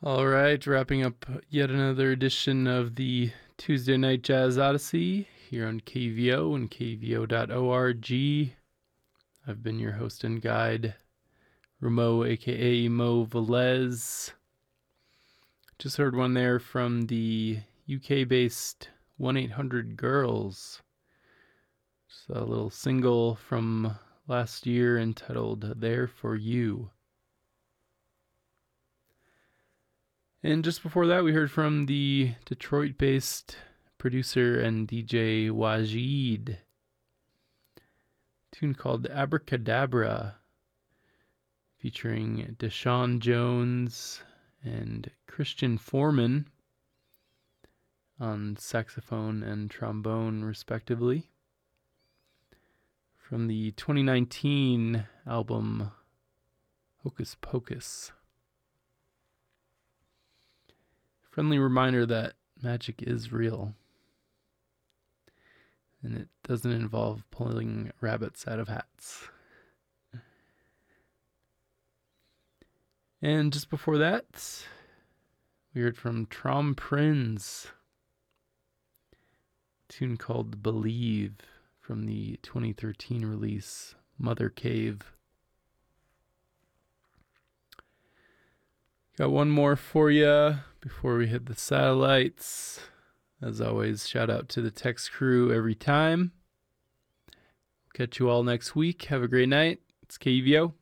All right, wrapping up yet another edition of the Tuesday Night Jazz Odyssey here on KVO and KVO.org. I've been your host and guide, Ramo, aka Mo Velez. Just heard one there from the UK-based 1-800-Girls. Just a little single from last year entitled There For You. And just before that, we heard from the Detroit-based producer and DJ Wajid. A tune called Abracadabra, featuring Deshaun Jones and Christian Foreman on saxophone and trombone, respectively, from the 2019 album Hocus Pocus. Friendly reminder that magic is real, and it doesn't involve pulling rabbits out of hats. And just before that, we heard from Trom Prinz, a tune called Believe from the 2013 release Mother Cave. Got one more for you before we hit the satellites. As always, shout out to the text crew every time. Catch you all next week. Have a great night. It's KVO.